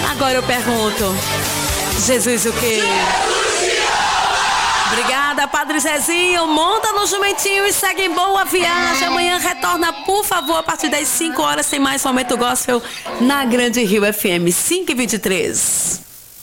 Agora eu pergunto, Jesus o quê? Obrigada, Padre Zezinho. Monta no jumentinho e segue em boa viagem. Amanhã retorna, por favor, a partir das 5 horas. Tem mais Momento Gospel na Grande Rio FM 5h23.